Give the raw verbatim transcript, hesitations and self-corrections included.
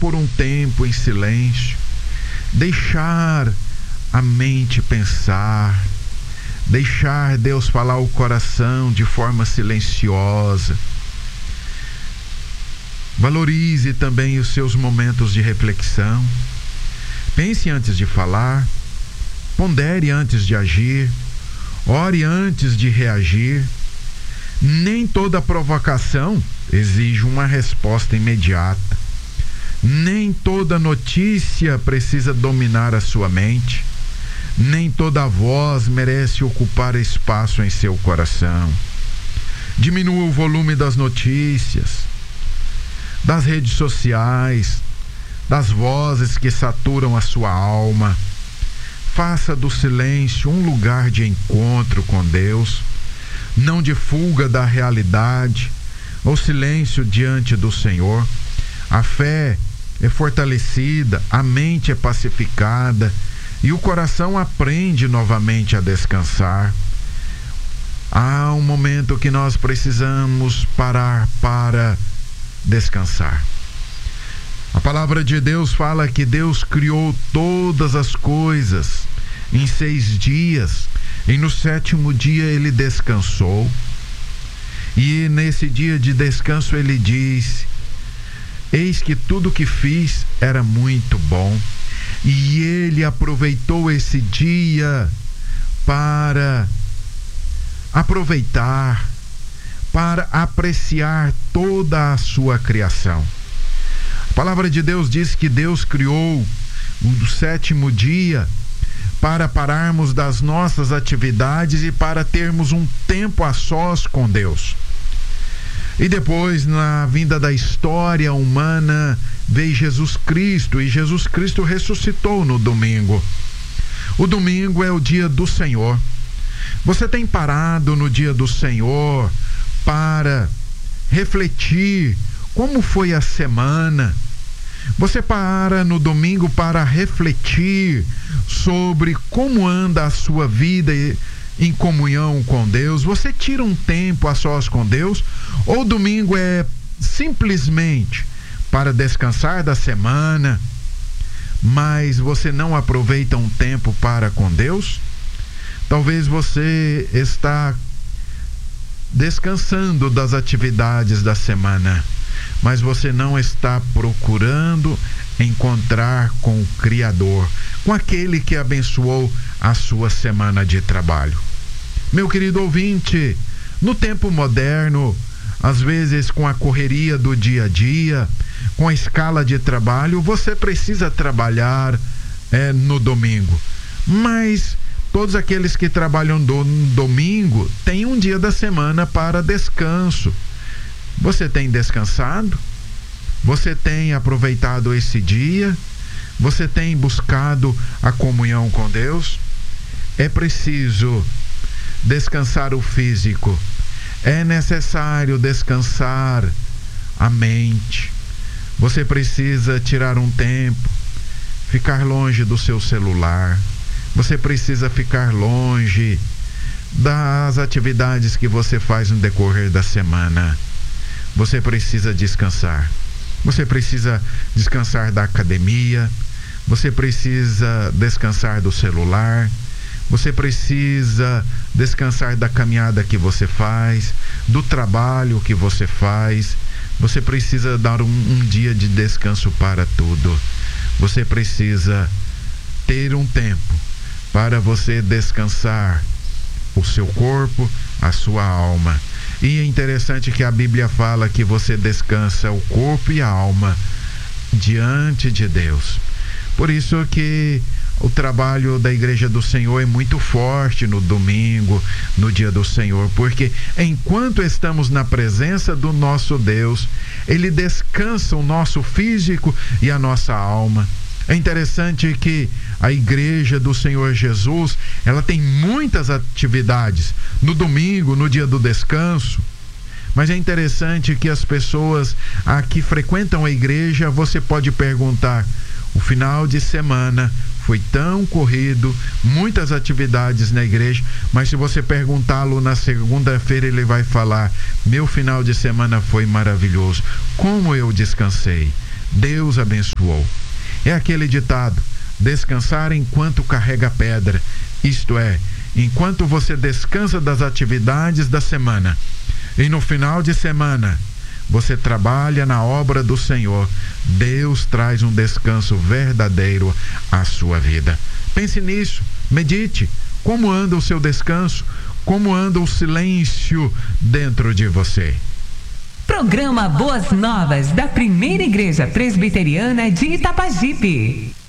por um tempo em silêncio, deixar a mente pensar, deixar Deus falar o coração de forma silenciosa. Valorize também os seus momentos de reflexão. Pense antes de falar, pondere antes de agir, ore antes de reagir. Nem toda provocação exige uma resposta imediata. Nem toda notícia precisa dominar a sua mente. Nem toda voz merece ocupar espaço em seu coração. Diminua o volume das notícias, das redes sociais, das vozes que saturam a sua alma. Faça do silêncio um lugar de encontro com Deus, não de fuga da realidade ou silêncio diante do Senhor. A fé é fortalecida, a mente é pacificada e o coração aprende novamente a descansar. Há um momento que nós precisamos parar para descansar. A palavra de Deus fala que Deus criou todas as coisas em seis dias e no sétimo dia ele descansou. E nesse dia de descanso ele disse: eis que tudo que fiz era muito bom. E ele aproveitou esse dia para aproveitar, para apreciar toda a sua criação. A palavra de Deus diz que Deus criou o sétimo dia para pararmos das nossas atividades e para termos um tempo a sós com Deus. E depois, na vinda da história humana, veio Jesus Cristo, e Jesus Cristo ressuscitou no domingo. O domingo é o dia do Senhor. Você tem parado no dia do Senhor para refletir como foi a semana? Você para no domingo para refletir sobre como anda a sua vida em comunhão com Deus? Você tira um tempo a sós com Deus? Ou domingo é simplesmente para descansar da semana, mas você não aproveita um tempo para com Deus? Talvez você está descansando das atividades da semana, mas você não está procurando encontrar com o Criador, com aquele que abençoou a sua semana de trabalho. Meu querido ouvinte, no tempo moderno, às vezes com a correria do dia a dia, com a escala de trabalho, você precisa trabalhar é, no domingo. Mas todos aqueles que trabalham no domingo têm um dia da semana para descanso. Você tem descansado? Você tem aproveitado esse dia? Você tem buscado a comunhão com Deus? É preciso descansar o físico. É necessário descansar a mente. Você precisa tirar um tempo, ficar longe do seu celular. Você precisa ficar longe das atividades que você faz no decorrer da semana. Você precisa descansar. Você precisa descansar da academia. Você precisa descansar do celular. Você precisa descansar da caminhada que você faz, do trabalho que você faz. Você precisa dar um, um dia de descanso para tudo. Você precisa ter um tempo para você descansar o seu corpo, a sua alma. E é interessante que a Bíblia fala que você descansa o corpo e a alma diante de Deus. Por isso que o trabalho da Igreja do Senhor é muito forte no domingo, no dia do Senhor, porque enquanto estamos na presença do nosso Deus, Ele descansa o nosso físico e a nossa alma. É interessante que a Igreja do Senhor Jesus, ela tem muitas atividades no domingo, no dia do descanso. Mas é interessante que as pessoas a que frequentam a igreja, você pode perguntar: o final de semana foi tão corrido, muitas atividades na igreja, mas se você perguntá-lo na segunda-feira, ele vai falar: meu final de semana foi maravilhoso, como eu descansei. Deus abençoou. É aquele ditado: descansar enquanto carrega pedra. Isto é, enquanto você descansa das atividades da semana e no final de semana você trabalha na obra do Senhor, Deus traz um descanso verdadeiro à sua vida. Pense nisso, medite. Como anda o seu descanso? Como anda o silêncio dentro de você? Programa Boas Novas da Primeira Igreja Presbiteriana de Itapajipe.